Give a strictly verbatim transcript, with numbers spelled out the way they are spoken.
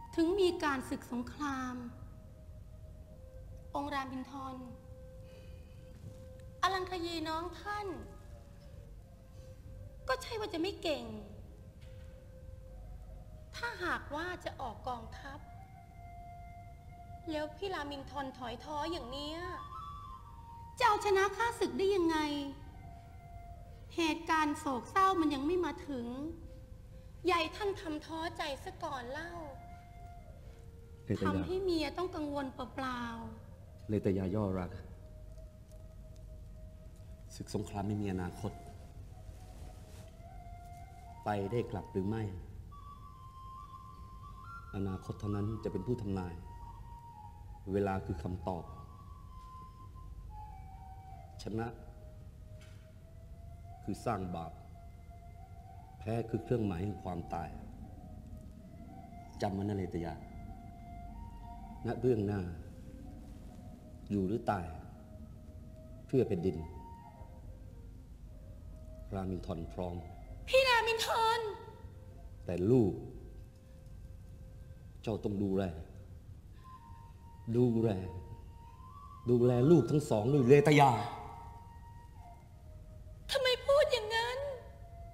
ถึงมีการศึกสงครามองค์รามอินทรอลังคยีน้องท่านก็ใช่ว่าจะไม่เก่งถ้าหากว่าจะออกกองทัพแล้วพี่รามินทรถอยท้ออย่างเนี้ยจะเอาชนะข้าศึกได้ยังไงเหตุการณ์โศกเศร้ามันยังไม่มาถึงใหญ่ท่านทำท้อใจซะก่อนเล่าทำให้เมียต้องกังวลเปล่าๆเลยแต่ยาย่อรักศึกสงครามไม่มีอนาคตไปได้กลับหรือไม่อนาคตเท่านั้นจะเป็นผู้ทำนายเวลาคือคำตอบชนะคือสร้างบาปแพ้คือเครื่องหมายแห่งความตายจำมันนะเลยตยาณเบื้องหน้าอยู่หรือตายเพื่อแผ่นดินรามินทรพร้อมพี่รามินทรแต่ลูกเจ้าต้องดูแลดูแลดูแลลูกทั้งสองด้วยเลยตยา